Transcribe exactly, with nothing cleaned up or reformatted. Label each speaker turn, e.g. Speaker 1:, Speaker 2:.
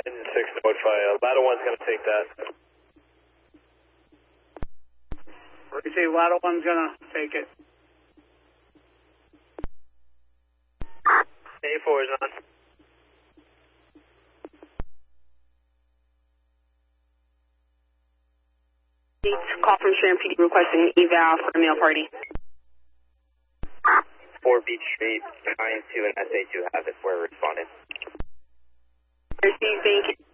Speaker 1: Engine six notify. Uh, Ladder one's going to take that.
Speaker 2: Receive, Ladder one's going to take it.
Speaker 1: A four is on.
Speaker 3: Call from Sharon P D requesting eval for a meal party.
Speaker 4: four Beach Street, nine two and S A two have it. We're responding.
Speaker 3: Receive, thank you.